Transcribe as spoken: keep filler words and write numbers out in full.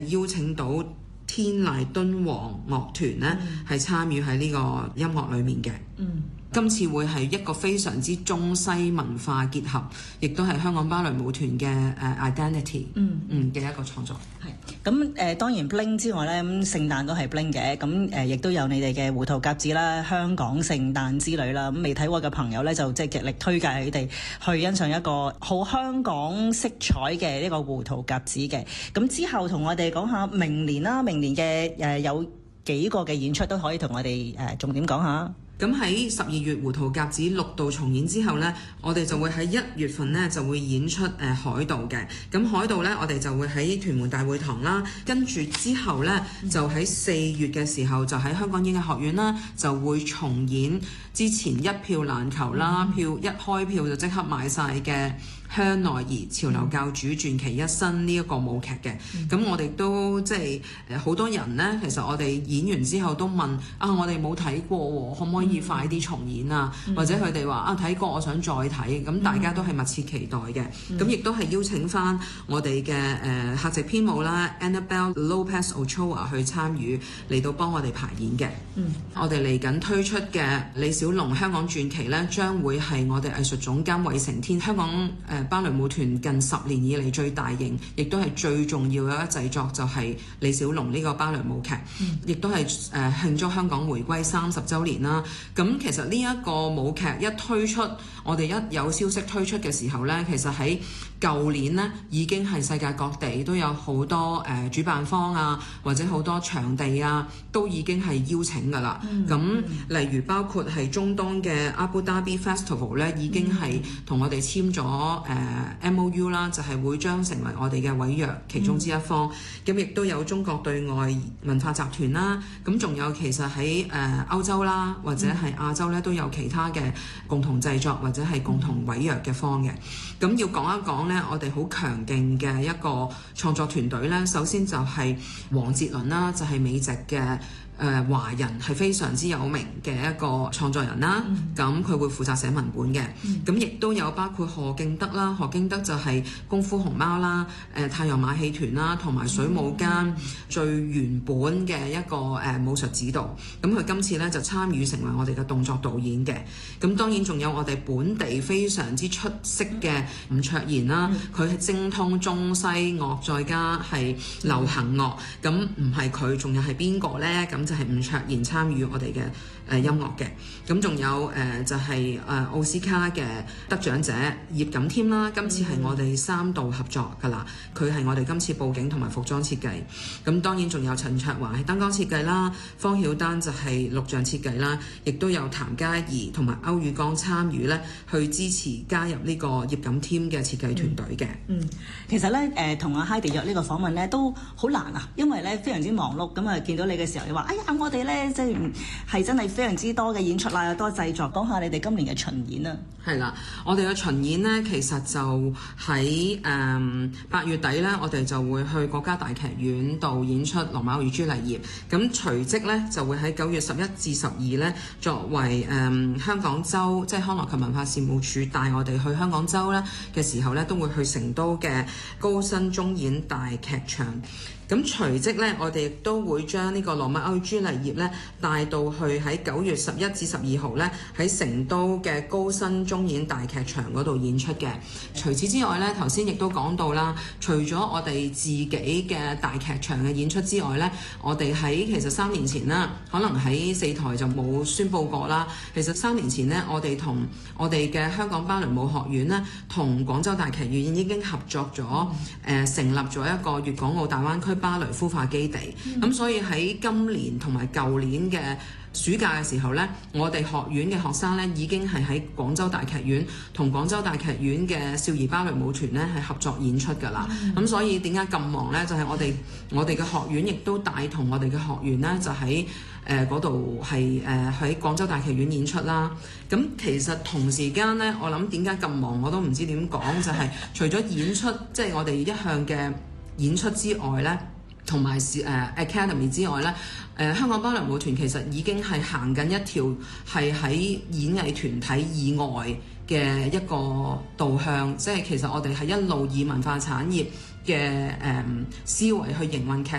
邀請到天籟敦煌樂團咧，係、嗯、參與喺呢個音樂裏面嘅。嗯，今次會係一個非常之中西文化結合，亦都係香港芭蕾舞團嘅誒 identity 嗯嗯嘅一個創作。 係咁誒，當然 bling 之外咧，咁聖誕都係 bling 嘅。咁誒，亦都有你哋嘅胡桃夾子啦、香港聖誕之旅啦。咁未睇過嘅朋友咧，就即係極力推介你哋去欣賞一個好香港色彩嘅呢個胡桃夾子嘅。咁之後同我哋講下明年啦，明年嘅誒有幾個嘅演出都可以同我哋誒重點講下。 咁喺十二月胡桃夾子六度重演之後呢，我哋就會喺一月份呢就會演出誒、呃、海盜嘅。咁海盜呢，我哋就會喺屯門大會堂啦。跟住之後呢，就喺四月嘅時候就喺香港演藝學院啦，就會重演之前一票難求啦，票一開票就即刻買晒嘅香奈兒潮流教主傳奇一生呢一個舞劇嘅。咁、嗯、我哋都即係誒好多人呢，其實我哋演完之後都問啊，我哋冇睇過，可唔可以快啲重演啊？嗯、或者佢哋話啊，睇過，我想再睇。咁大家都係密切期待嘅。咁亦都係邀請翻我哋嘅誒客席編舞啦 Annabelle Lopez Ochoa 去參與嚟到幫我哋排演嘅。嗯，我哋嚟緊推出嘅李小龍香港傳奇呢，將會係我哋藝術總監韋成天香港誒。呃芭蕾舞團近十年以嚟最大型，亦都係最重要嘅一製作，就係李小龍呢個芭蕾舞劇，亦、嗯、都係誒、呃、慶祝香港回歸三十週年啦。咁其實呢一個舞劇一推出，我哋一有消息推出嘅時候呢，其實喺舊年呢已經係世界各地都有好多誒、呃、主辦方啊，或者好多場地啊，都已經係邀請㗎啦。咁、嗯、例如包括係中東嘅 Abu Dhabi Festival 呢，已經係同我哋簽咗誒、呃、M O U 啦，就係、是、會將成為我哋嘅委約其中之一方。咁亦、嗯、都有中國對外文化集團啦，咁仲有其實喺誒、呃、歐洲啦，或者係亞洲呢，都有其他嘅共同製作或者係共同委約嘅方嘅。咁要講一講呢，我哋好強勁嘅一個創作團隊呢，首先就係黃哲倫啦，就係、是、美籍嘅。誒、呃、華人係非常之有名嘅一個創作人啦，咁佢、嗯、會負責寫文本嘅，咁亦、嗯、都有包括何敬德啦，何敬德就係功夫熊貓啦，誒、呃、太陽馬戲團啦，同埋水舞間最原本嘅一個誒、呃、武術指導，咁佢今次咧就參與成為我哋嘅動作導演嘅，咁當然仲有我哋本地非常之出色嘅吳卓賢啦，佢係、嗯、精通中西樂再加係流行樂，咁唔係佢，仲有係邊個咧？咁就係吳卓賢參與我哋嘅誒音樂嘅，咁仲有誒、呃、就係、是、誒、呃、奧斯卡嘅得獎者葉錦添啦，今次係我哋三度合作㗎啦，佢係我哋今次佈景同埋服裝設計，咁當然仲有陳卓華係燈光設計啦，方曉丹就係錄像設計啦，亦都有譚嘉儀同埋歐宇剛參與咧，去支持加入呢個葉錦添嘅設計團隊嘅。 嗯，其實咧誒同阿 Heidi 約呢個訪問咧都好難啊，因為咧非常之忙碌，咁啊見到你嘅時候，你話哎呀我哋咧即係係真係非常之多嘅演出啦，有多製作。講下你哋今年嘅巡演啊。 係啦，我哋嘅巡演呢，其實就喺誒八月底呢，我哋就會去國家大劇院度演出《羅密歐與朱麗葉》。咁隨即呢，就會喺九月十一至十二呢，作為誒、呃、香港週，即係康樂及文化事務署帶我哋去香港週呢嘅時候呢，都會去成都嘅高新中演大劇場。咁隨即咧，我哋亦都會將呢個羅密歐與朱麗葉咧帶到去喺九月十一至十二號咧喺成都嘅高新中演大劇場嗰度演出嘅。除此之外咧，頭先亦都講到啦，除咗我哋自己嘅大劇場嘅演出之外咧，我哋喺其實三年前啦，可能喺四台就冇宣佈過啦。其實三年前咧，我哋同我哋嘅香港芭蕾舞學院咧，同廣州大劇院已經合作咗，誒、呃、成立咗一個粵港澳大灣區芭蕾孵化基地，咁、嗯、所以喺今年同埋舊年嘅暑假嘅時候呢，我哋學院嘅學生呢已經係喺廣州大劇院同廣州大劇院嘅少兒芭蕾舞團呢係合作演出㗎啦。咁、嗯、所以點解咁忙呢？就係、是、我哋我哋嘅學院亦都帶同我哋嘅學員呢，就喺誒嗰度係誒喺廣州大劇院演出啦。咁其實同時間呢，我諗點解咁忙我都唔知點講，就係、是、除咗演出，即、就、係、是、我哋一向嘅演出之外呢。同埋是誒 Academy 之外咧，誒、呃、香港芭蕾舞團其實已經係行緊一條係喺演藝團體以外嘅一個導向，即係其實我哋係一路以文化產業嘅誒、嗯、思維去營運劇